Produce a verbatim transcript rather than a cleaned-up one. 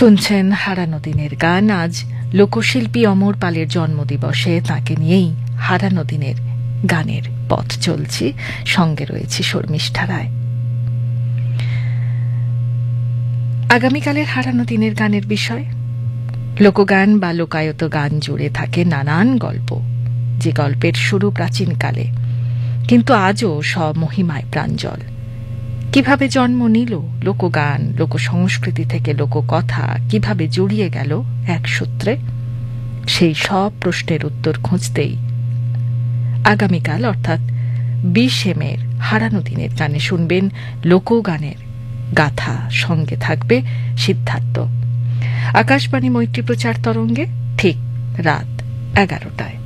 শুনছেন হারানো দিনের গান। আজ লোকশিল্পী অমর পালের জন্মদিবসে তাকে নিয়েই হারানো দিনের গানের পথ চলছি। সঙ্গে রয়েছে শর্মিষ্ঠা রায়। আগামীকালের হারানো দিনের গানের বিষয় লোকগান বা লোকায়ত গান জুড়ে থাকে নানান গল্প, যে গল্পের শুরু প্রাচীনকালে কিন্তু আজও স্বমহিমায় প্রাঞ্জল। কিভাবে জন্ম নিল লোকগান, লোকসংস্কৃতি থেকে লোককথা কিভাবে জড়িয়ে গেল এক সূত্রে, সেই সব প্রশ্নের উত্তর খুঁজতেই আগামীকাল অর্থাৎ বিশে মের হারানো দিনের গানে শুনবেন লোকগানের গাথা। সঙ্গে থাকবে সিদ্ধার্থ। আকাশবাণী মৈত্রী প্রচার তরঙ্গে ঠিক রাত এগারোটায়।